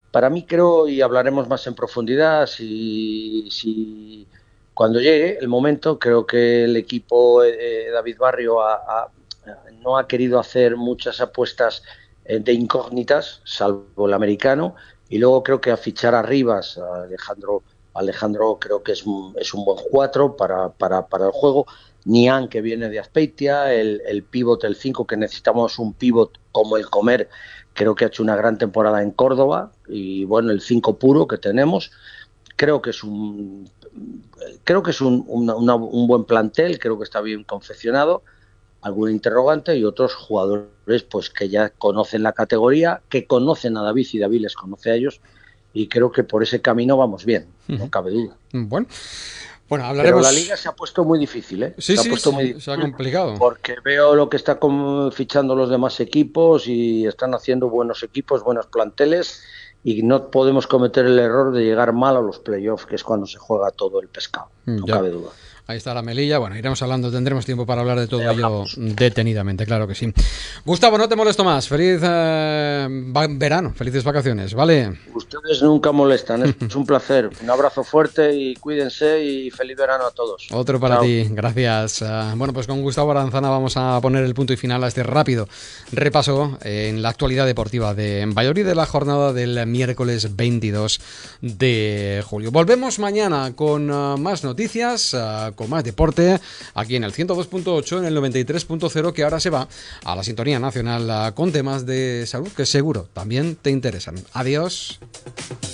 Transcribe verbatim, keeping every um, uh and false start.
Para mí creo, y hablaremos más en profundidad, si, si cuando llegue el momento, creo que el equipo eh, David Barrio ha, ha, no ha querido hacer muchas apuestas eh, de incógnitas, salvo el americano, y luego creo que a fichar a Rivas, a Alejandro, Alejandro creo que es un, es un buen cuatro para, para, para el juego. Nian, que viene de Azpeitia, el, el pívot, el cinco, que necesitamos un pívot como el Comer, creo que ha hecho una gran temporada en Córdoba, y bueno, el cinco puro que tenemos, creo que es un creo que es un, una, una, un buen plantel, creo que está bien confeccionado, algún interrogante y otros jugadores pues que ya conocen la categoría, que conocen a David y David les conoce a ellos, y creo que por ese camino vamos bien, no Uh-huh. cabe duda. Bueno, bueno, Pero la liga hablaremos. se ha puesto muy difícil, ¿eh? Sí, Se ha sí, puesto sí, muy se ha difícil complicado. porque veo lo que está fichando los demás equipos y están haciendo buenos equipos, buenos planteles, y no podemos cometer el error de llegar mal a los playoffs, que es cuando se juega todo el pescado, no Ya. cabe duda. Ahí está la Melilla. Bueno, iremos hablando, tendremos tiempo para hablar de Ahí todo ello hablamos. detenidamente, claro que sí. Gustavo, no te molesto más. Feliz eh, verano, felices vacaciones, ¿vale? Ustedes nunca molestan, es un placer. Un abrazo fuerte y cuídense y feliz verano a todos. Otro para Chao. ti, gracias. Uh, bueno, pues con Gustavo Aranzana vamos a poner el punto y final a este rápido repaso en la actualidad deportiva de Valladolid de la jornada del miércoles veintidós de julio. Volvemos mañana con uh, más noticias, uh, con más deporte, aquí en el ciento dos punto ocho, en el noventa y tres punto cero, que ahora se va a la sintonía nacional uh, con temas de salud que seguro también te interesan. Adiós.